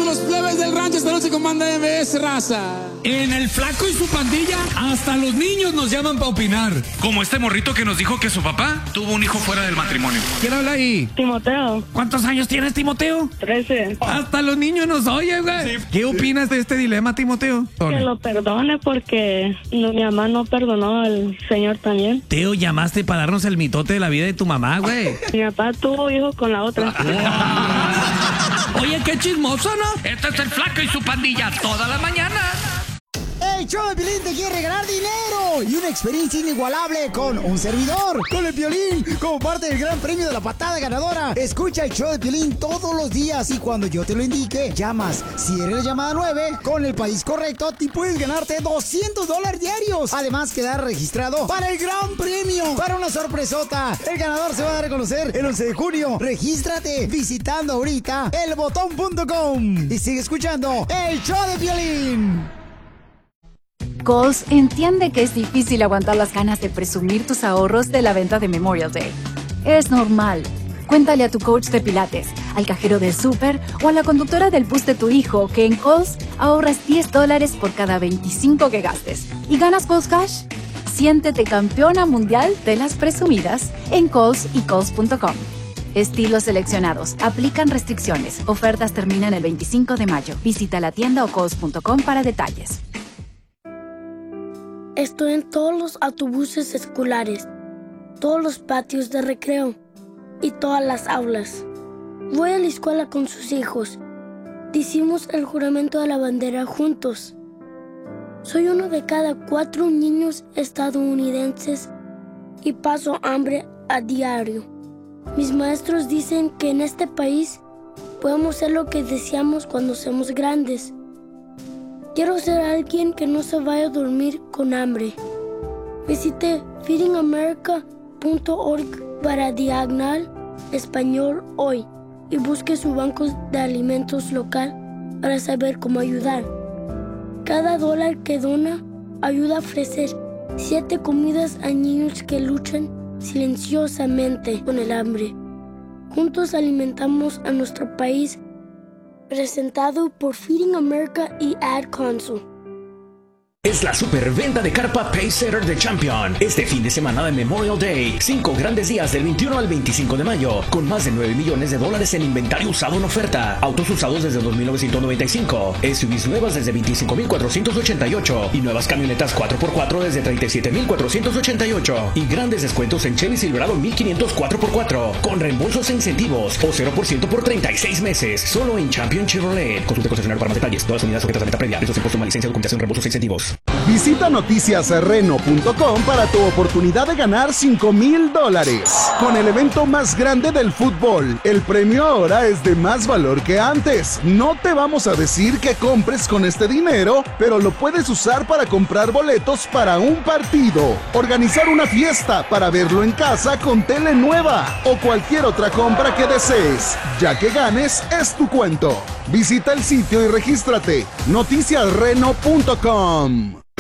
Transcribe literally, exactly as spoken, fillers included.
los plebes del rancho esta noche con Banda M S, raza. En el Flaco y su pandilla, hasta los niños nos llaman para opinar. Como este morrito que nos dijo que su papá tuvo un hijo fuera del matrimonio. ¿Quién habla ahí? Timoteo. ¿Cuántos años tienes, Timoteo? Trece. Hasta los niños nos oyen, güey. Sí. ¿Qué opinas de este dilema, Timoteo? Que lo perdone porque no, mi mamá no perdonó al señor también. Teo, llamaste para darnos el mitote de la vida de tu mamá, güey. Mi papá tuvo hijo con la otra. Oye, qué chismoso, ¿no? Este es el Flaco y su pandilla toda la mañana. El show de Piolín te quiere regalar dinero y una experiencia inigualable con un servidor, con el Piolín, como parte del gran premio de la patada ganadora. Escucha el show de Piolín todos los días y cuando yo te lo indique, llamas. Si eres la llamada nueve, con el país correcto, te puedes ganarte doscientos dólares diarios. Además, quedar registrado para el gran premio, para una sorpresota. El ganador se va a dar a conocer el once de junio. Regístrate visitando ahorita el botón punto com y sigue escuchando el show de Piolín. Kohl's entiende que es difícil aguantar las ganas de presumir tus ahorros de la venta de Memorial Day. Es normal. Cuéntale a tu coach de pilates, al cajero del súper o a la conductora del bus de tu hijo que en Kohl's ahorras diez dólares por cada veinticinco que gastes. ¿Y ganas Kohl's Cash? Siéntete campeona mundial de las presumidas en Kohl's y Kohl's punto com. Estilos seleccionados. Aplican restricciones. Ofertas terminan el veinticinco de mayo. Visita la tienda o Kohl's punto com para detalles. Estoy en todos los autobuses escolares, todos los patios de recreo y todas las aulas. Voy a la escuela con sus hijos. Decimos el juramento de la bandera juntos. Soy uno de cada cuatro niños estadounidenses y paso hambre a diario. Mis maestros dicen que en este país podemos ser lo que deseamos cuando seamos grandes. Quiero ser alguien que no se vaya a dormir con hambre. Visite feeding america punto org para diagonal español hoy y busque su banco de alimentos local para saber cómo ayudar. Cada dólar que dona ayuda a ofrecer siete comidas a niños que luchan silenciosamente con el hambre. Juntos alimentamos a nuestro país. Presentado por Feeding America y Ad Council. Es la superventa de carpa Pacesetter de Champion. Este fin de semana de Memorial Day. Cinco grandes días del veintiuno al veinticinco de mayo. Con más de nueve millones de dólares en inventario usado en oferta. Autos usados desde dos mil novecientos noventa y cinco. S U Vs nuevas desde veinticinco mil cuatrocientos ochenta y ocho. Y nuevas camionetas cuatro por cuatro desde treinta y siete mil cuatrocientos ochenta y ocho. Y grandes descuentos en Chevy Silverado mil quinientos cuatro por cuatro. Con reembolsos e incentivos. O cero por ciento por treinta y seis meses. Solo en Champion Chevrolet. Consulte concesionario para más detalles. Todas las unidades sujetas a meta previa. Precios impuestos, licencia, documentación, reembolsos e incentivos. Visita noticias reno punto com para tu oportunidad de ganar cinco mil dólares. Con el evento más grande del fútbol, el premio ahora es de más valor que antes. No te vamos a decir que compres con este dinero, pero lo puedes usar para comprar boletos para un partido, organizar una fiesta para verlo en casa con tele nueva o cualquier otra compra que desees. Ya que ganes, es tu cuento. Visita el sitio y regístrate. noticias reno punto com.